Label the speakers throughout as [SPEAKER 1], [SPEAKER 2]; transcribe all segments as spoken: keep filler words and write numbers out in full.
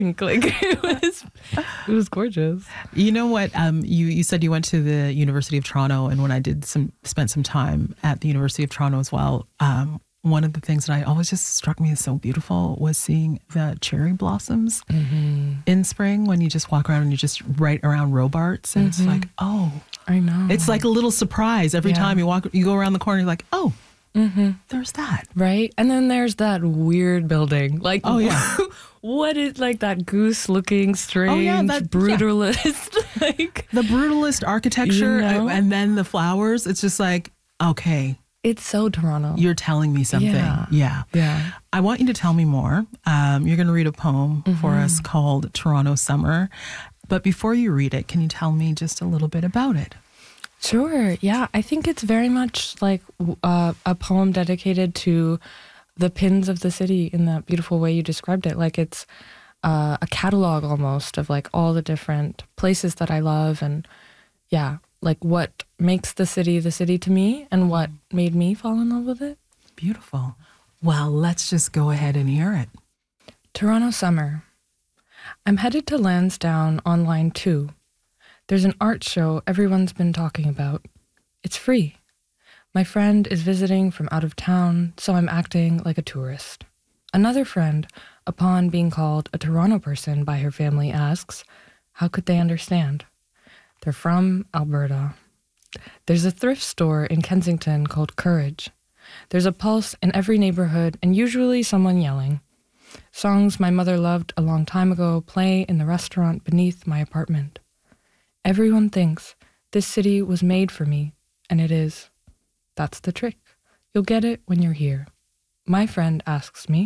[SPEAKER 1] Like it was, it was gorgeous.
[SPEAKER 2] You know what? Um, you you said you went to the University of Toronto, and when I did some spent some time at the University of Toronto as well. Um, one of the things that I always just struck me as so beautiful was seeing the cherry blossoms mm-hmm. in spring when you just walk around and you're just right around Robarts, and mm-hmm. it's like, oh,
[SPEAKER 1] I know.
[SPEAKER 2] It's like a little surprise every yeah. time you walk. You go around the corner, you're like, oh. Mm-hmm. There's that.
[SPEAKER 1] Right? And then there's that weird building. Like,
[SPEAKER 2] oh, yeah.
[SPEAKER 1] What is like that goose looking, strange, oh, yeah, that, brutalist? Yeah. Like
[SPEAKER 2] the brutalist architecture, you know? And then the flowers. It's just like, okay.
[SPEAKER 1] It's so Toronto.
[SPEAKER 2] You're telling me something.
[SPEAKER 1] Yeah.
[SPEAKER 2] Yeah.
[SPEAKER 1] yeah.
[SPEAKER 2] I want you to tell me more. Um, you're going to read a poem mm-hmm. for us called Toronto Summer. But before you read it, can you tell me just a little bit about it?
[SPEAKER 1] Sure. Yeah. I think it's very much like uh, a poem dedicated to the pins of the city in that beautiful way you described it. Like it's uh, a catalog almost of like all the different places that I love and yeah, like what makes the city the city to me and what made me fall in love with it.
[SPEAKER 2] Beautiful. Well, let's just go ahead and hear it.
[SPEAKER 1] Toronto Summer. I'm headed to Lansdowne on line two. There's an art show everyone's been talking about. It's free. My friend is visiting from out of town, so I'm acting like a tourist. Another friend, upon being called a Toronto person by her family, asks, how could they understand? They're from Alberta. There's a thrift store in Kensington called Courage. There's a pulse in every neighborhood and usually someone yelling. Songs my mother loved a long time ago play in the restaurant beneath my apartment. Everyone thinks this city was made for me, and it is. That's the trick. You'll get it when you're here. My friend asks me,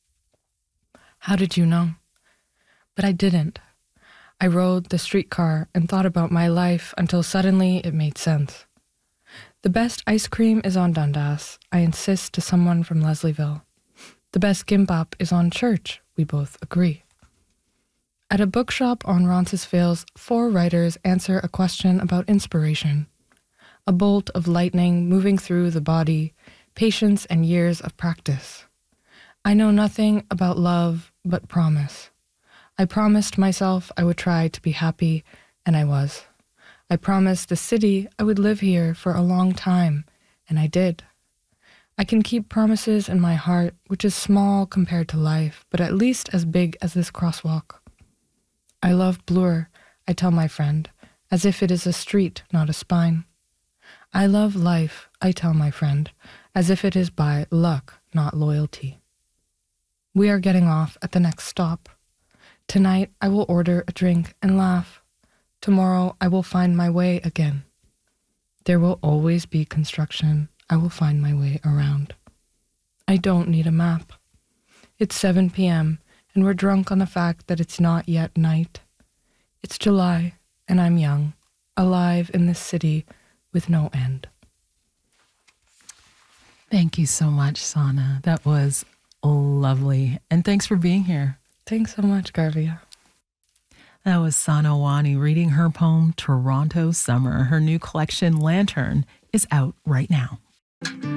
[SPEAKER 1] how did you know? But I didn't. I rode the streetcar and thought about my life until suddenly it made sense. The best ice cream is on Dundas, I insist to someone from Leslieville. The best gimbap is on Church, we both agree. At a bookshop on Roncesvalles, four writers answer a question about inspiration. A bolt of lightning moving through the body, patience and years of practice. I know nothing about love but promise. I promised myself I would try to be happy, and I was. I promised the city I would live here for a long time, and I did. I can keep promises in my heart, which is small compared to life, but at least as big as this crosswalk. I love Bloor, I tell my friend, as if it is a street, not a spine. I love life, I tell my friend, as if it is by luck, not loyalty. We are getting off at the next stop. Tonight I will order a drink and laugh. Tomorrow I will find my way again. There will always be construction. I will find my way around. I don't need a map. It's seven p.m., and we're drunk on the fact that it's not yet night. It's July, and I'm young, alive in this city with no end.
[SPEAKER 2] Thank you so much, Sana. That was lovely. And thanks for being here.
[SPEAKER 1] Thanks so much, Garvia.
[SPEAKER 2] That was Sana Wani reading her poem, Toronto Summer. Her new collection, Lantern, is out right now.